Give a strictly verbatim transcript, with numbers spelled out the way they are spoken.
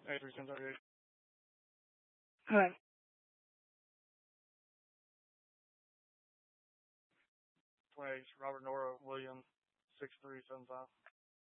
eighty-three, ten thirty-eight. Hello. twenty-eight, Robert Nora Williams, six three seven five.